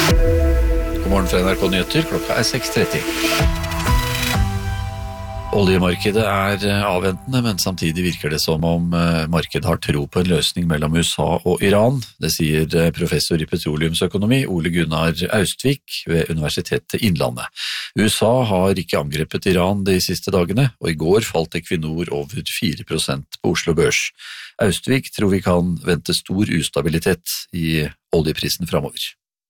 God morgen fra NRK Nyheter, klokka 6:30. Oljemarkedet avventende, men samtidig virker det som om markedet har tro på en løsning mellom USA og Iran. Det sier professor i petroleumsøkonomi Ole Gunnar Austvik ved Universitetet Innlandet. USA har ikke angrepet Iran de siste dagene, og i går falt Equinor over 4% på Oslo Børs. Austvik tror vi kan vente stor ustabilitet i oljeprisen fremover.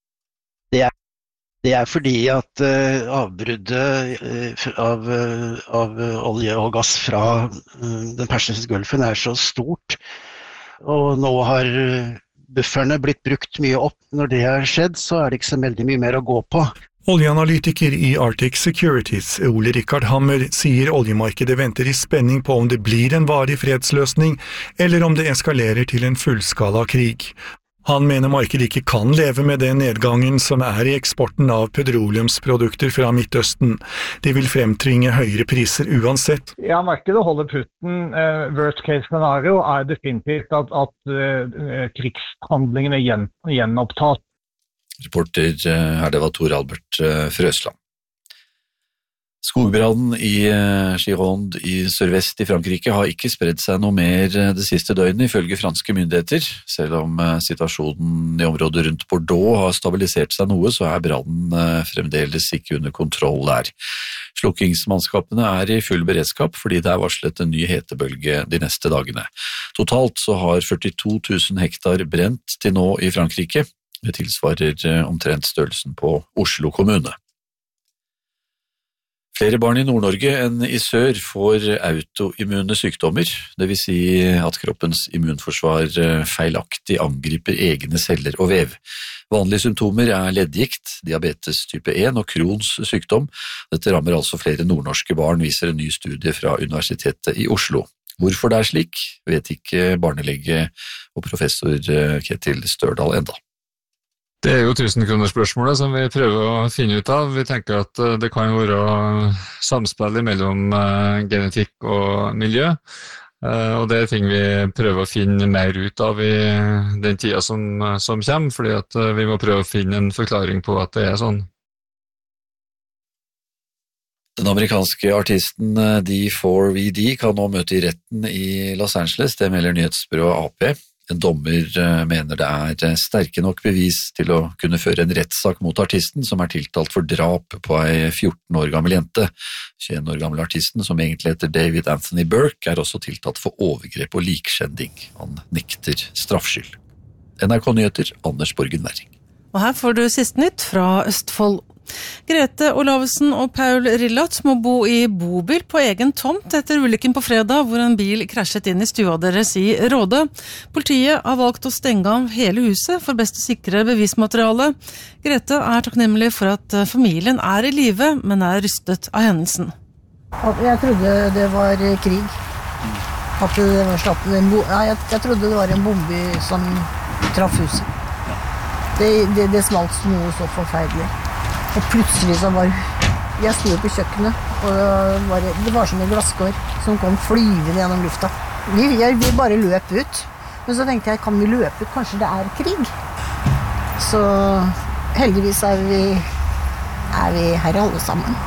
Det fordi at avbruddet av olje og gass fra den persiske gulfen så stort, og nå har bufferne blitt brukt mye opp. Når det har skjedd, så det ikke så veldig mye mer å gå på. Oljeanalytiker i Arctic Securities, Ole Rikard Hammer, sier oljemarkedet venter i spenning på om det blir en varig fredsløsning, eller om det eskalerer til en fullskala krig. Han mener markedet ikke kan leve med den nedgangen som i eksporten av petroleumsprodukter fra Midtøsten. Det vil fremtvinge høyere priser uansett. Ja, markedet holder putten. Worst case scenario definitivt at krigshandlingene gjenopptas. Reporter det var Tor Albert Frøsland. Skogbrannen i Gironde i sørvest i Frankrike har ikke spredt seg noe mer det siste døgnet ifølge franske myndigheter. Selv om situasjonen i området rundt Bordeaux har stabilisert seg noe, så brannen fremdeles ikke under kontroll der. Slukkingsmannskapene i full beredskap fordi det varslet en ny hetebølge de neste dagene. Totalt så har 42 000 hektar brent til nå i Frankrike. Det tilsvarer omtrent størrelsen på Oslo kommune. Flere barn i Nord-Norge enn i sør får autoimmune sykdommer, det vil si at kroppens immunforsvar feilaktig angriper egne celler og vev. Vanlige symptomer leddgikt, diabetes type 1 og Crohns sykdom. Dette rammer altså flere nordnorske barn, viser en ny studie fra Universitetet i Oslo. Hvorfor det slik, vet ikke barnelege og professor Ketil Størdal enda. Det jo 1000-kronerspørsmålet som vi prøver å finne ut av. Vi tenker at det kan være samspill mellom genetikk og miljø, og det ting vi prøver å finne mer ut av i den tida som kommer, fordi at vi må prøve å finne en forklaring på at det sånn. Den amerikanske artisten D4VD kan nå møte i retten i Los Angeles, det melder nyhetsbyrået AP. En dommer mener det sterke nok bevis til å kunne føre en rettssak mot artisten som tiltalt for drap på en 14 år gammel jente. 21 år gammel artisten, som egentlig heter David Anthony Burke, også tiltalt for overgrep og likskjending. Han nekter straffskyld. NRK Nyheter, Anders Borgen Werring. Og her får du siste nytt fra Østfold. Grete Olavsen og Paul Rillat må bo i bobil på egen tomt etter ulykken på fredag, hvor en bil krasjet inn i stua deres i Råde. Politiet har valgt å stenge av hele huset for best å sikre bevismateriale. Grete takknemlig for at familien i live, men rystet av hendelsen. Jeg trodde det var krig. At det var jeg trodde det var en bombe som traff huset. Det smalt noe så forferdelig. Og plutselig så jeg sto på kjøkkenet, og det var som en glasskår som kom flyvende gjennom lufta. Vi bare løp ut, men så tenkte jeg, kan vi løpe ut? Kanskje det krig? Så heldigvis vi her alle sammen.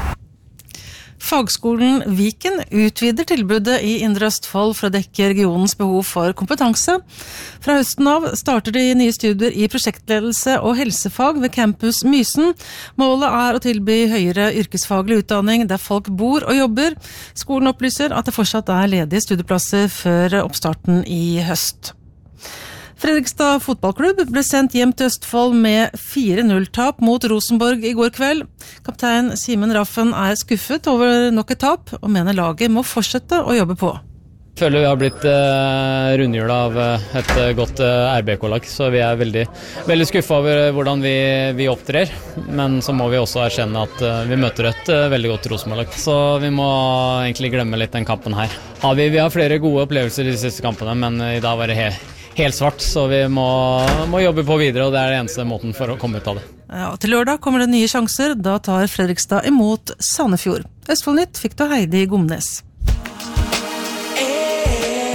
Fagskolen Viken utvider tilbudet i Indre Østfold for å dekke regionens behov for kompetanse. Fra høsten av starter de nye studier i prosjektledelse og helsefag ved Campus Mysen. Målet å tilby høyere yrkesfaglig utdanning der folk bor og jobber. Skolen opplyser at det fortsatt ledige studieplasser før oppstarten i høst. Fredrikstad fotballklubb ble sendt hjem til Østfold med 4-0-tap mot Rosenborg i går kveld. Kaptein Simen Raffen skuffet over nok et tap, og mener laget må fortsette å jobbe på. Jeg føler vi har blitt rundhjulet av et godt RBK-lag, så vi veldig, veldig skuffet over hvordan vi opptrer. Men så må vi også erkjenne at vi møter et veldig godt Rosenborg-lag. Så vi må egentlig glemme litt den kampen her. Vi har flere gode opplevelser i de siste kampene, men i dag var det helt svart, så vi må jobbe på videre, og det det eneste måten for å komme ut av det. Ja, til lørdag kommer det nye sjanser, da tar Fredrikstad imot Sandefjord. Østfoldnytt fikk du Heidi Gomnes.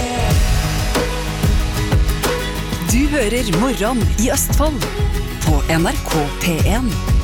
Du hører Morgen i Østfold på NRK P1.